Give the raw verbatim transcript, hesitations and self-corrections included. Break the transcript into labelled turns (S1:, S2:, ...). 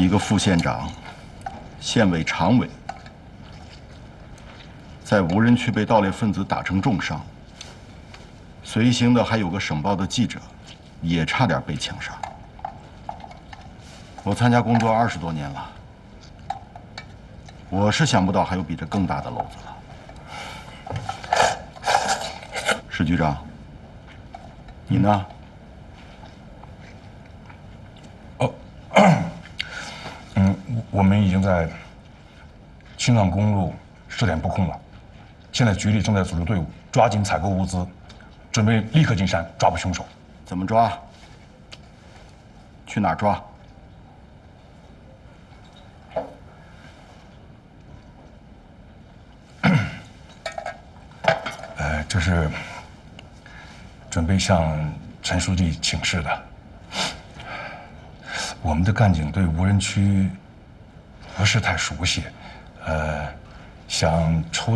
S1: 一个副县长、县委常委，在无人区被盗猎分子打成重伤，随行的还有个省报的记者，也差点被枪杀。我参加工作二十多年了，我是想不到还有比这更大的篓子了。石局长，你呢？
S2: 我们已经在青藏公路设点布控了，现在局里正在组织队伍，抓紧采购物资，准备立刻进山抓捕凶手。
S1: 怎么抓？去哪儿抓？
S2: 呃，这是准备向陈书记请示的。我们的干警对无人区不是太熟悉，呃，想抽。